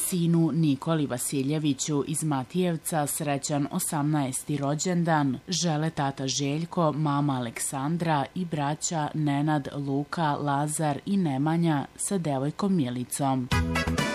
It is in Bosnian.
Sinu Nikoli Vasiljeviću iz Matijevca srećan 18. rođendan žele tata Željko, mama Aleksandra i braća Nenad, Luka, Lazar i Nemanja sa devojkom Milicom.